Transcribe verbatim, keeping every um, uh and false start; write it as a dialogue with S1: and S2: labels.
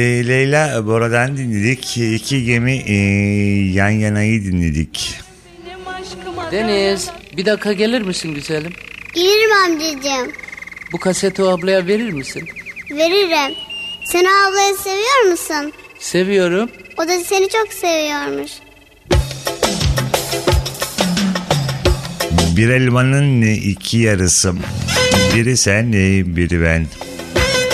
S1: E, Leyla Bora'dan dinledik. İki gemi e, yan yanayı dinledik.
S2: Deniz, bir dakika gelir misin güzelim?
S3: Gelirim amcacığım.
S2: Bu kaseti o ablaya verir misin?
S3: Veririm. Sen o ablayı seviyor musun?
S2: Seviyorum.
S3: O da seni çok seviyormuş.
S1: Bir elmanın iki yarısı. Biri sen, biri ben.